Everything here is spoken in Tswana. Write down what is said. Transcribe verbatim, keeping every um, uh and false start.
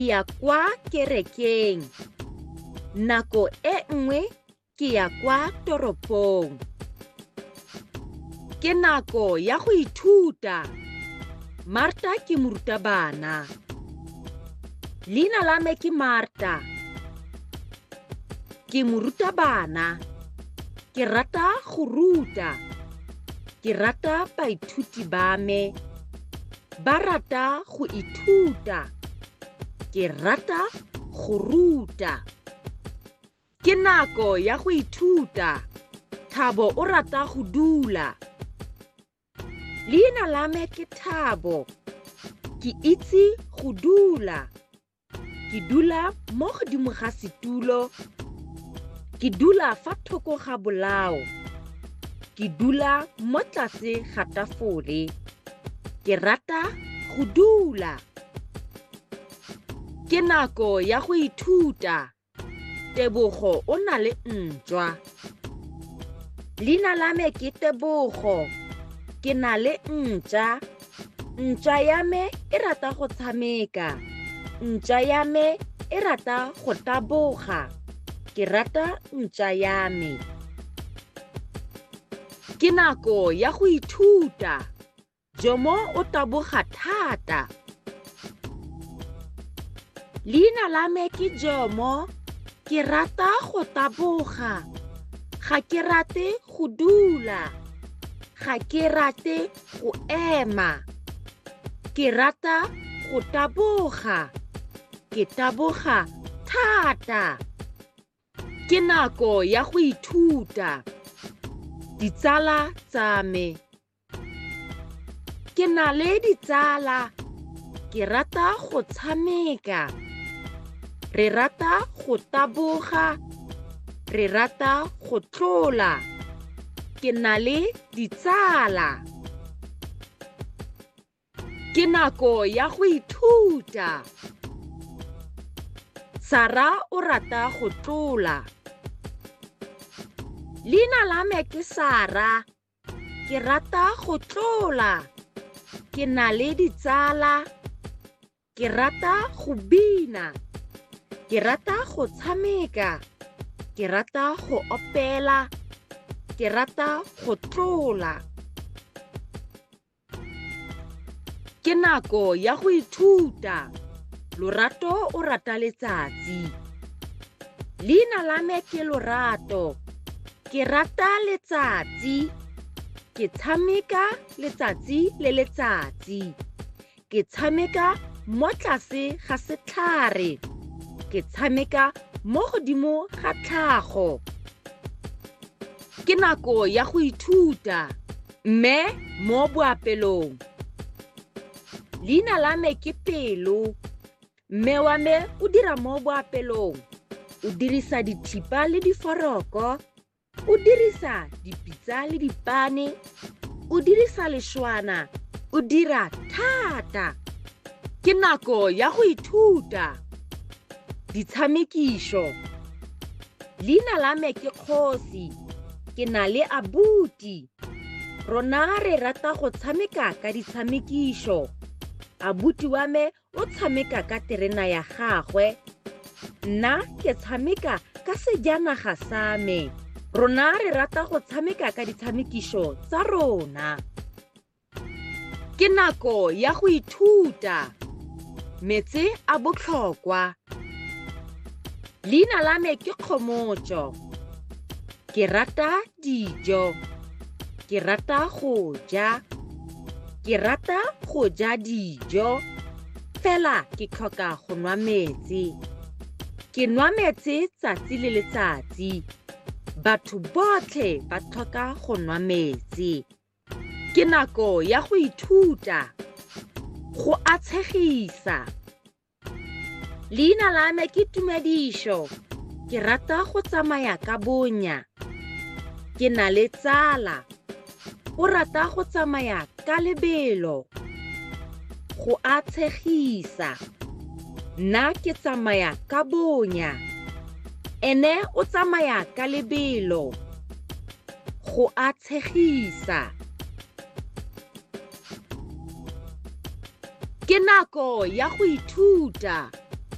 ya kwa kerekeng. Nako e nngwe ke ya kwa toropong. Ke nako ya go ithuta. Marta ke morutabana. Leina la me ke Marta. Ke morutabana. Ke rata go ruta. Ke rata baithuti ba me. Ba rata go ithuta. Ke rata go ruta. Ke nako ya go ithuta. Thabo o rata go dula. Leina la me ke Thabo. Ke itse go dula. Ke dula mo godimo ga setulo. Ke dula fa thoko ga bolao. Ke dula mo tlase ga tafole. Ke rata go dula. Ke nako ya go ithuta. Tebogo o na le ntšwa. Leina la me ke Tebogo. Ke na le ntša. Ntša ya me e rata go tshameka. Ntša ya me e rata go taboga. Ke rata ntša ya me. Ke nako ya go ithuta. Jomo o taboga thata. Leina la me ke Jomo. Ke rata go taboga. Ga ke rate go dula. Ga ke rate go ema. Ke rata go taboga. Ke taboga thata. Ke nako ya go ithuta. Ditsala tsa me. Ke na le ditsala. Ke rata go tshameka. Re rata go taboga. Re rata go tlola. Ke na le ditsala. Ke nako ya go ithuta. Sara o rata go tlola. Leina la me ke Sara. Ke rata go tlola. Ke na le ditsala. Ke rata go bina. Ke rata go tshameka. Ke rata go opela. Ke rata go tlola. Ke nako ya go ithuta. Lorato o rata letsatsi. Leina la me ke Lorato. Ke rata letsatsi. Ke tshameka letsatsi le letsatsi. Ke tshameka mo tlase ga setlhare. Ke tshameka mo godimo ga tlhago. Ke nako ya go ithuta. Mme mo boapelong. Leina la me ke Pelo. Mme wa me o dira mo boapelong. O dirisa dithipa le diforoko. O dirisa dipitsa le dipane. O dirisa lešwana. O dira thata. Ke nako ya go ithuta. Ditshamekišo. Leina la me ke Kgosi. Ke na le abuti. Rona re rata go tshameka ka ditshamekišo. Abuti wa me o tshameka ka terena ya gagwe. Nna ke tshameka ka sejanaga sa me. Rona re rata go tshameka ka ditshamekišo tsa rona. Ke nako ya go ithuta. Metsi a botlhokwa. Leina la me ke Kgomotso. Ke rata dijo. Ke rata go ja. Ke rata go ja dijo. Fela ke tlhoka go nwa metsi. Ke nwa metsi tsatsi le letsatsi. Batho botlhe ba tlhoka go nwa metsi. Ke nako ya go ithuta. Go a tshegisa. Leina la me ke Tumedišo. Ke rata go tsamaya ka bonya. Ke na le tsala. O rata go tsamaya ka lebelo. Go a tshegisa. Nna ke tsamaya ka bonya. Ene o tsamaya ka lebelo. Go a tshegisa. Ke nako ya go ithuta.